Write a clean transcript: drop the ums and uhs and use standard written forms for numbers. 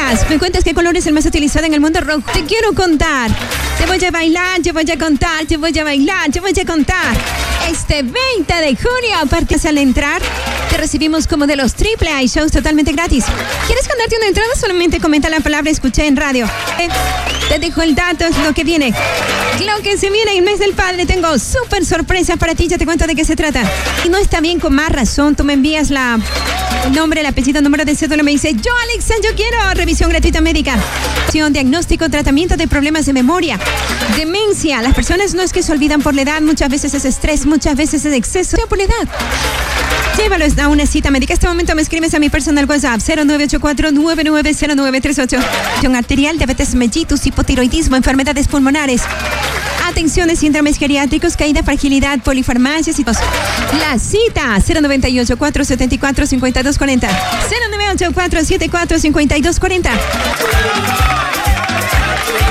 llegas, me cuentas qué color es el más utilizado en el mundo rojo. Te quiero contar. Te voy a bailar, te voy a contar, te voy a bailar, te voy a contar. Este 20 de junio, aparte al entrar, te recibimos como de los AAA shows totalmente gratis. ¿Quieres ganarte una entrada? Solamente comenta la palabra escuché en radio. Te dejo el dato, es lo que viene. Lo que se viene en el mes del padre, tengo súper sorpresa para ti, ya te cuento de qué se trata. Y no está bien, con más razón, tú me envías el nombre, el apellido, número de cédula, me dice, yo Alexa, yo quiero revisión gratuita médica, diagnóstico, tratamiento de problemas de memoria, demencia. Las personas no es que se olvidan por la edad, muchas veces es estrés, muchas veces es exceso por la edad. Llévalo a una cita médica. Este momento me escribes a mi personal WhatsApp 0984-990938. Presión arterial, diabetes mellitus, hipotiroidismo, enfermedades pulmonares. Atenciones, síndromes geriátricos, caída, fragilidad, polifarmacias y tos. La cita 098-474-5240. 098-474-5240.